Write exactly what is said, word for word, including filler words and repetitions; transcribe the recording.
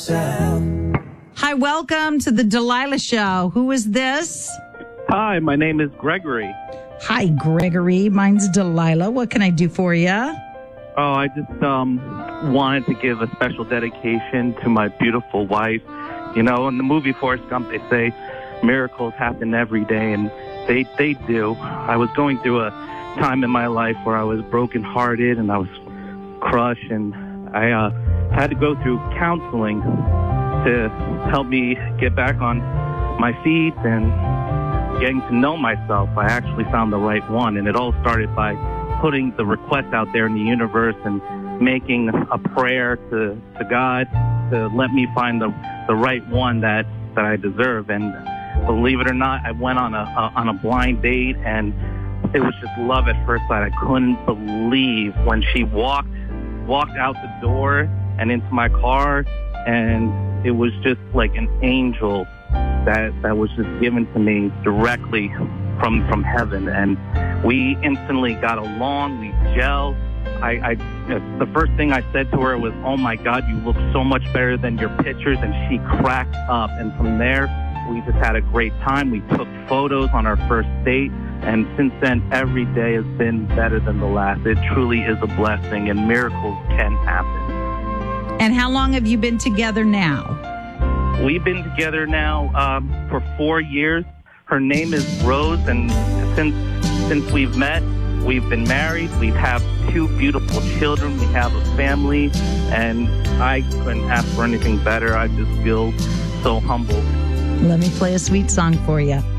myself. Hi, welcome to the Delilah Show. Who is this? Hi, my name is Gregory. Hi, Gregory. Mine's Delilah. What can I do for you? Oh, I just um wanted to give a special dedication to my beautiful wife. You know, in the movie Forrest Gump, they say miracles happen every day, and they they do. I was going through a time in my life where I was brokenhearted and I was crushed, and I uh, had to go through counseling to help me get back on my feet and getting to know myself. I actually found the right one, and it all started by putting the request out there in the universe and making a prayer to, to God to let me find the, the right one that, that I deserve. And believe it or not, I went on a, a on a blind date, and it was just love at first sight. I couldn't believe when she walked walked out the door and into my car, and it was just like an angel that that was just given to me directly from from heaven. And we instantly got along. We gelled. I, I the first thing I said to her was, "Oh my God, you look so much better than your pictures," and she cracked up. And from there, we just had a great time. We took photos on our first date, and since then, every day has been better than the last. It truly is a blessing, and miracles can happen. And how long have you been together now? We've been together now um, for four years. Her name is Rose, and since since we've met, we've been married. We have two beautiful children. We have a family, and I couldn't ask for anything better. I just feel so humbled. Let me play a sweet song for you.